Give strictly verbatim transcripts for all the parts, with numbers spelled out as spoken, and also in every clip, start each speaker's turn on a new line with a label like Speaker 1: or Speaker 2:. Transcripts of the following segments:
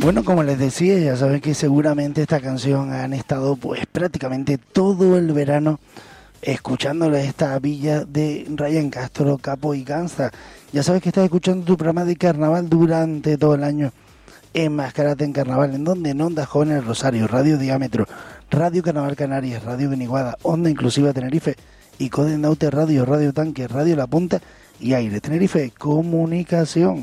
Speaker 1: Bueno, como les decía, ya saben que seguramente esta canción han estado pues prácticamente todo el verano escuchándole esta villa de Ryan Castro, Capo y Gangsta. Ya sabes que estás escuchando tu programa de carnaval durante todo el año. Enmascarate en Carnaval, ¿en donde En Onda Joven Rosario, Radio Diámetro, Radio Carnaval Canarias, Radio Beniguada, Onda Inclusiva Tenerife y Codenaute Radio, Radio Tanque, Radio La Punta y Aire Tenerife Comunicación.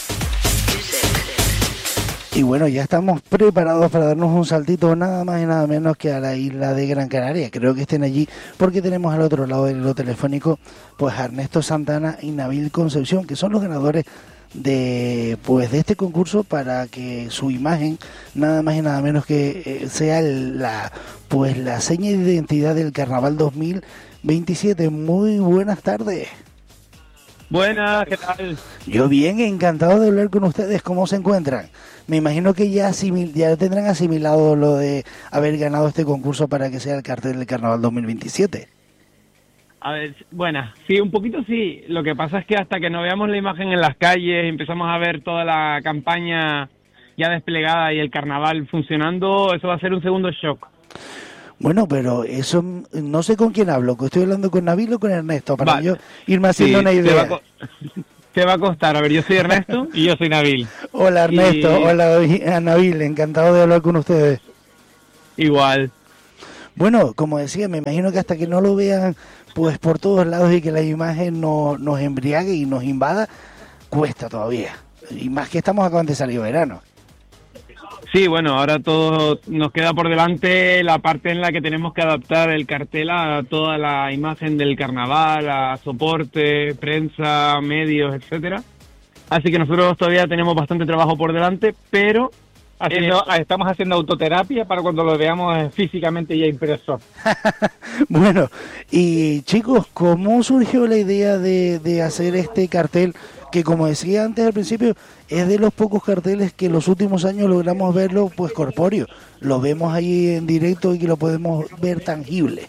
Speaker 1: Y bueno, ya estamos preparados para darnos un saltito nada más y nada menos que a la isla de Gran Canaria. Creo que estén allí porque tenemos al otro lado del hilo telefónico pues a Ernesto Santana y Nabil Concepción, que son los ganadores de pues de este concurso, para que su imagen nada más y nada menos que eh, sea la pues la seña de identidad del Carnaval dos mil veintisiete. Muy buenas tardes.
Speaker 2: Buenas, ¿qué tal?
Speaker 1: Yo bien, encantado de hablar con ustedes. ¿Cómo se encuentran? Me imagino que ya asimil, ya tendrán asimilado lo de haber ganado este concurso para que sea el cartel del Carnaval dos mil veintisiete.
Speaker 2: A ver, bueno, sí, un poquito sí. Lo que pasa es que hasta que no veamos la imagen en las calles, empezamos a ver toda la campaña ya desplegada y el carnaval funcionando, eso va a ser un segundo shock.
Speaker 1: Bueno, pero eso, no sé con quién hablo, que estoy hablando con Nabil o con Ernesto, para
Speaker 2: vale.
Speaker 1: yo irme haciendo
Speaker 2: sí,
Speaker 1: una idea.
Speaker 2: Te va, co- te va a costar. A ver, yo soy Ernesto y yo soy Nabil.
Speaker 1: Hola Ernesto,
Speaker 2: y...
Speaker 1: hola Nabil, encantado de hablar con ustedes.
Speaker 2: Igual.
Speaker 1: Bueno, como decía, me imagino que hasta que no lo vean pues por todos lados y que la imagen no, nos embriague y nos invada, cuesta todavía. Y más que estamos acabando de salir verano.
Speaker 2: Sí, bueno, ahora todo nos queda por delante la parte en la que tenemos que adaptar el cartel a toda la imagen del carnaval, a soporte, prensa, medios, etcétera. Así que nosotros todavía tenemos bastante trabajo por delante, pero haciendo, eh, estamos haciendo autoterapia para cuando lo veamos físicamente ya impreso.
Speaker 1: Bueno, y chicos, ¿cómo surgió la idea de, de hacer este cartel? Que como decía antes al principio, es de los pocos carteles que en los últimos años logramos verlo pues corpóreo. Lo vemos ahí en directo y que lo podemos ver tangible.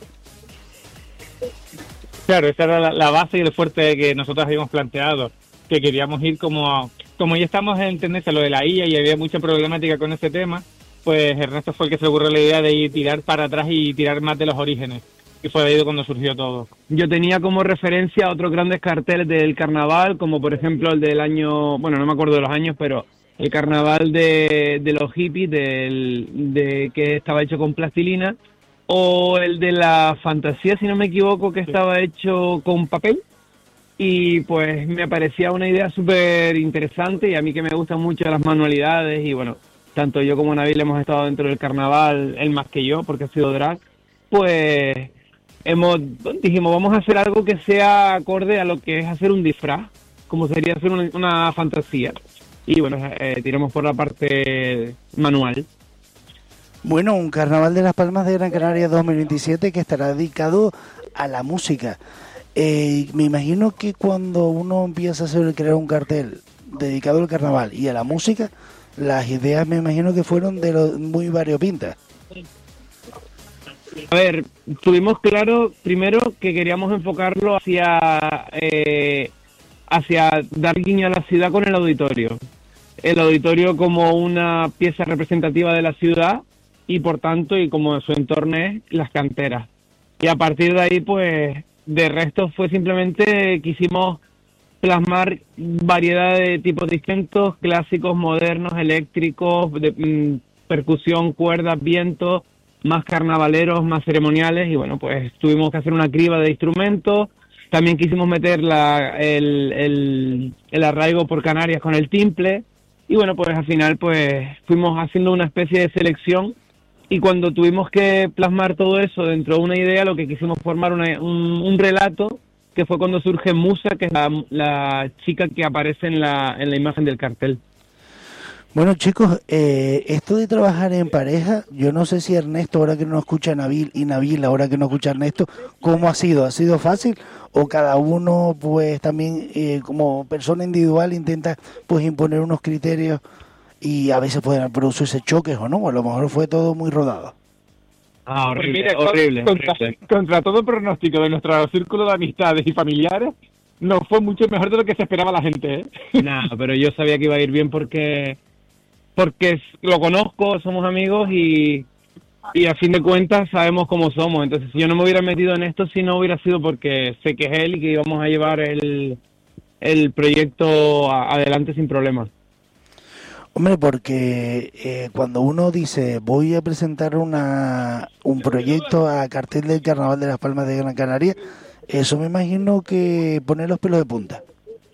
Speaker 2: Claro, esa era la, la base y el fuerte que nosotros habíamos planteado, que queríamos ir como, como ya estamos en tendencia a lo de la I A y había mucha problemática con ese tema, pues Ernesto fue el que se ocurrió la idea de ir tirar para atrás y tirar más de los orígenes. Y fue de ahí cuando surgió todo. Yo tenía como referencia otros grandes carteles del carnaval, como por ejemplo el del año, bueno, no me acuerdo de los años, pero el carnaval de, de los hippies, del, de que estaba hecho con plastilina, o el de la fantasía, si no me equivoco, que estaba hecho con papel. Y pues me parecía una idea súper interesante, y a mí que me gustan mucho las manualidades, y bueno, tanto yo como Nabil hemos estado dentro del carnaval, él más que yo, porque ha sido drag, pues... Hemos, dijimos, vamos a hacer algo que sea acorde a lo que es hacer un disfraz, como sería hacer una, una fantasía. Y bueno, eh, tiramos por la parte manual.
Speaker 1: Bueno, un Carnaval de las Palmas de Gran Canaria dos mil veintisiete que estará dedicado a la música. Eh, me imagino que cuando uno empieza a hacer, crear un cartel dedicado al carnaval y a la música, las ideas me imagino que fueron de lo, muy variopintas.
Speaker 2: A ver, tuvimos claro primero que queríamos enfocarlo hacia eh, hacia dar guiño a la ciudad con el auditorio. El auditorio como una pieza representativa de la ciudad y por tanto, y como su entorno es, las canteras. Y a partir de ahí, pues, de resto fue simplemente quisimos plasmar variedad de tipos distintos, clásicos, modernos, eléctricos, de mm, percusión, cuerdas, vientos, más carnavaleros, más ceremoniales, y bueno, pues tuvimos que hacer una criba de instrumentos. También quisimos meter la, el, el, el arraigo por Canarias con el timple, y bueno, pues al final pues fuimos haciendo una especie de selección, y cuando tuvimos que plasmar todo eso dentro de una idea, lo que quisimos formar una, un, un relato, que fue cuando surge Musa, que es la, la chica que aparece en la, en la imagen del cartel.
Speaker 1: Bueno chicos, eh, esto de trabajar en pareja, yo no sé si Ernesto, ahora que no escucha a Nabil, y Nabil, ahora que no escucha a Ernesto, ¿cómo ha sido? ¿Ha sido fácil? ¿O cada uno pues también eh, como persona individual intenta pues imponer unos criterios y a veces pueden producirse choques o no? O a lo mejor fue todo muy rodado.
Speaker 2: Ah, horrible,
Speaker 3: Pues mira,
Speaker 2: horrible,
Speaker 3: contra,
Speaker 2: horrible.
Speaker 3: contra todo pronóstico de nuestro círculo de amistades y familiares, nos fue mucho mejor de lo que se esperaba la gente, ¿eh?
Speaker 2: Nah, pero yo sabía que iba a ir bien porque
Speaker 3: porque es- lo conozco, somos amigos y, y a fin de cuentas sabemos cómo somos. Entonces, si yo no me hubiera metido en esto, si no hubiera sido porque sé que es él y que íbamos a llevar el, el proyecto a- adelante sin problemas.
Speaker 1: Hombre, porque eh, cuando uno dice voy a presentar una un proyecto a cartel del Carnaval de las Palmas de Gran Canaria, eso me imagino que pone los pelos de punta.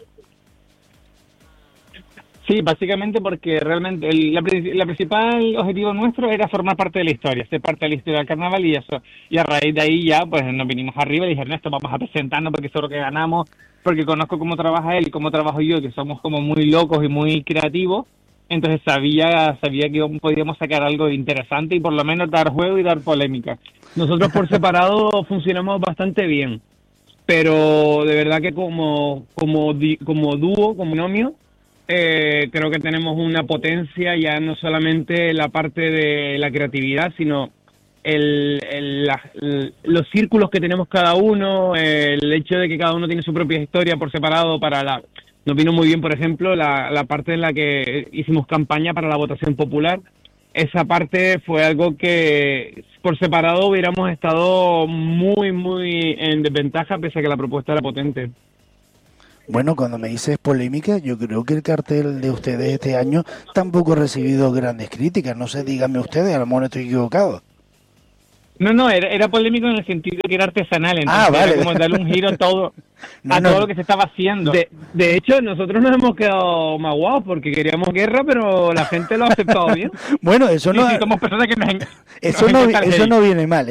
Speaker 2: Sí, básicamente porque realmente el la, pri- la principal objetivo nuestro era formar parte de la historia, ser parte de la historia del carnaval y eso. Y a raíz de ahí ya pues nos vinimos arriba y dije, Ernesto, vamos a presentarnos porque seguro que ganamos, porque conozco cómo trabaja él y cómo trabajo yo, que somos como muy locos y muy creativos. Entonces sabía sabía que podíamos sacar algo interesante y por lo menos dar juego y dar polémica.
Speaker 3: Nosotros por separado funcionamos bastante bien, pero de verdad que como, como, di- como dúo, como binomio, eh, creo que tenemos una potencia ya no solamente la parte de la creatividad, sino el, el- la- el- los círculos que tenemos cada uno, el hecho de que cada uno tiene su propia historia por separado para la... Nos vino muy bien, por ejemplo, la, la parte en la que hicimos campaña para la votación popular. Esa parte fue algo que por separado hubiéramos estado muy, muy en desventaja, pese a que la propuesta era potente.
Speaker 1: Bueno, cuando me dices polémica, yo creo que el cartel de ustedes este año tampoco ha recibido grandes críticas. No sé, díganme ustedes, a lo mejor estoy equivocado.
Speaker 2: No, no, era, era polémico en el sentido de que era artesanal, entonces
Speaker 1: Ah, vale.
Speaker 2: era como darle un giro a todo,
Speaker 1: No,
Speaker 2: a
Speaker 1: no.
Speaker 2: todo lo que se estaba haciendo.
Speaker 3: De, de hecho, nosotros nos hemos quedado maguados porque queríamos guerra, pero la gente lo ha aceptado bien.
Speaker 1: Bueno, eso
Speaker 2: Sí,
Speaker 1: no,
Speaker 2: sí, somos personas que nos, en-
Speaker 1: eso
Speaker 2: nos
Speaker 1: no,
Speaker 2: encanta el
Speaker 1: eso
Speaker 2: hate.
Speaker 1: no viene mal.